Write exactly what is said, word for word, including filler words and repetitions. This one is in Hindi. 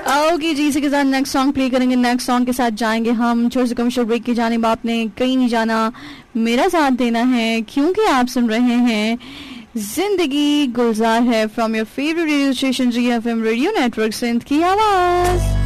ओके जी, इसी के साथ नेक्स्ट सॉन्ग प्ले करेंगे। नेक्स्ट सॉन्ग के साथ जाएंगे हम छोटे से कमर्शियल ब्रेक की जानिब। आपने कहीं नहीं जाना, मेरा साथ देना है, क्योंकि आप सुन रहे हैं जिंदगी गुलजार है from your favourite radio station ji F M radio network Sindh की आवाज।